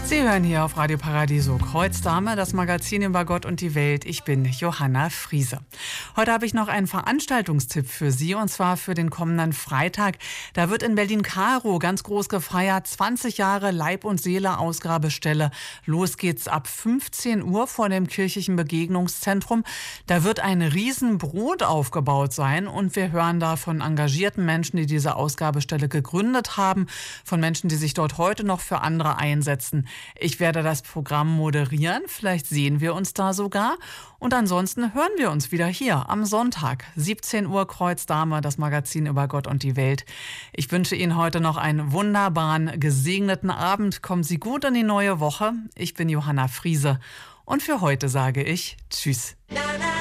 Sie hören hier auf Radio Paradiso Kreuzdame, das Magazin über Gott und die Welt. Ich bin Johanna Friese. Heute habe ich noch einen Veranstaltungstipp für Sie, und zwar für den kommenden Freitag. Da wird in Berlin-Karow ganz groß gefeiert, 20 Jahre Leib und Seele Ausgrabestelle. Los geht's ab 15 Uhr vor dem kirchlichen Begegnungszentrum. Da wird ein Riesenbrot aufgebaut sein, und wir hören da von engagierten Menschen, die diese Ausgrabestelle gegründet haben, von Menschen, die sich dort heute noch für andere einsetzen. Ich werde das Programm moderieren, vielleicht sehen wir uns da sogar. Und ansonsten hören wir uns wieder hier am Sonntag, 17 Uhr Kreuzdame, das Magazin über Gott und die Welt. Ich wünsche Ihnen heute noch einen wunderbaren, gesegneten Abend. Kommen Sie gut in die neue Woche. Ich bin Johanna Friese und für heute sage ich Tschüss.